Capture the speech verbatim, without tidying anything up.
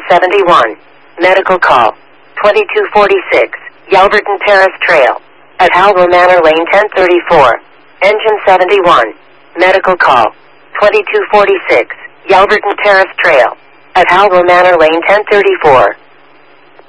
seventy-one. Medical call. twenty-two forty-six. Yelverton Terrace Trail. At Halwell Manor Lane ten thirty-four. Engine seventy-one. Medical call. twenty-two forty-six. Yelverton Terrace Trail. At Halwell Manor Lane ten thirty-four.